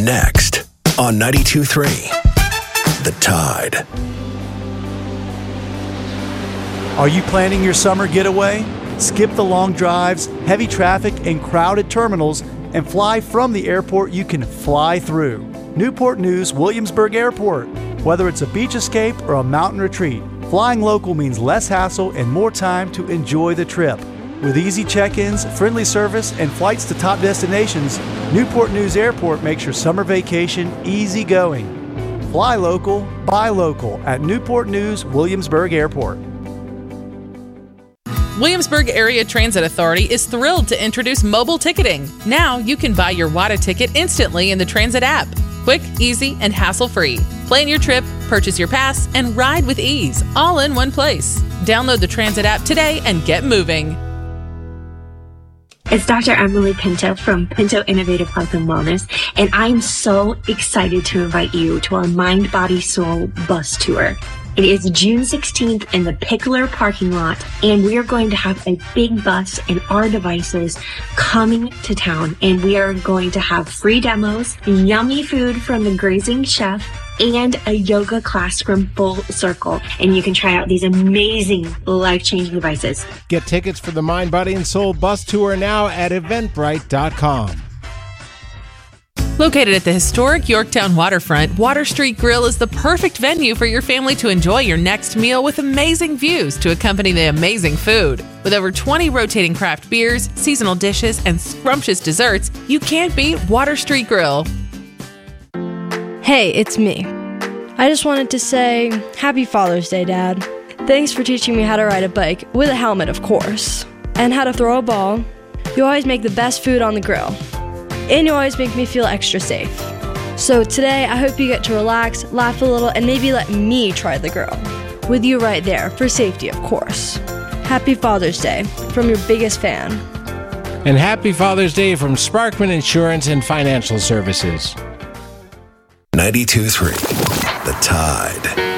Next on 92.3, The Tide. Are you planning your summer getaway? Skip the long drives, heavy traffic, and crowded terminals and fly from the airport you can fly through. Newport News Williamsburg Airport. Whether it's a beach escape or a mountain retreat, flying local means less hassle and more time to enjoy the trip. With easy check-ins, friendly service, and flights to top destinations, Newport News Airport makes your summer vacation easy going. Fly local, buy local at Newport News Williamsburg Airport. Williamsburg Area Transit Authority is thrilled to introduce mobile ticketing. Now you can buy your WADA ticket instantly in the Transit app. Quick, easy, and hassle-free. Plan your trip, purchase your pass, and ride with ease, all in one place. Download the Transit app today and get moving. It's Dr. Emily Pinto from Pinto Innovative Health and Wellness, and I am so excited to invite you to our Mind, Body, Soul bus tour. It is June 16th in the Pickler parking lot, and we are going to have a big bus and our devices coming to town, and we are going to have free demos, yummy food from the Grazing Chef, and a yoga class from Full Circle, and you can try out these amazing life-changing devices. Get tickets for the Mind, Body, and Soul bus tour now at Eventbrite.com. Located at the historic Yorktown waterfront, Water Street Grill is the perfect venue for your family to enjoy your next meal with amazing views to accompany the amazing food. With over 20 rotating craft beers, seasonal dishes, and scrumptious desserts, you can't beat Water Street Grill. Hey, it's me. I just wanted to say, Happy Father's Day, Dad. Thanks for teaching me how to ride a bike, with a helmet, of course, and how to throw a ball. You always make the best food on the grill. And you always make me feel extra safe. So today, I hope you get to relax, laugh a little, and maybe let me try the grill. With you right there, for safety, of course. Happy Father's Day, from your biggest fan. And happy Father's Day from Sparkman Insurance and Financial Services. 92.3, The Tide.